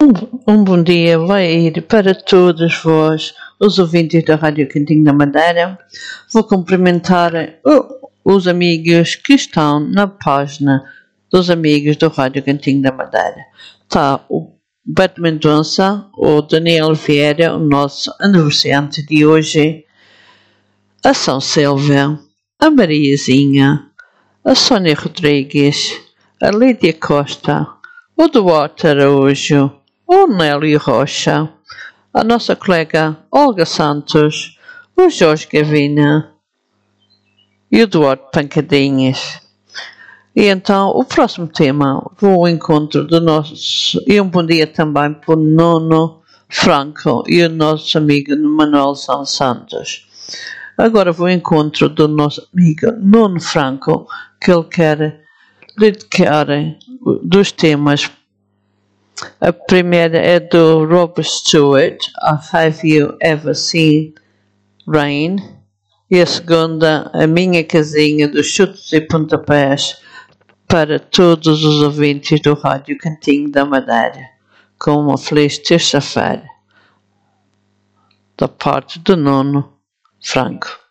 Um bom dia vai ir para todos vós, os ouvintes da Rádio Cantinho da Madeira. Vou cumprimentar os amigos que estão na página dos amigos do Rádio Cantinho da Madeira. Está o Beto Mendonça, o Daniel Vieira, o nosso aniversariante de hoje, a São Silvia, a Mariazinha, a Sónia Rodrigues, a Lídia Costa, o Duarte Araújo, o Nélio Rocha, a nossa colega Olga Santos, o Jorge Gavina e o Duarte Pancadinhas. E então, o próximo tema, vou ao encontro do nosso, e um bom dia também para o Nuno Franco e o nosso amigo Manuel Santos. Agora vou ao encontro do nosso amigo Nuno Franco, que ele quer dedicar dos temas. A primeira é do Robert Stewart, Have You Ever Seen Rain? E a segunda, A Minha Casinha, dos Chutes e Pontapés, para todos os ouvintes do Rádio Cantinho da Madeira, com uma feliz terça-feira, da parte do Nuno Franco.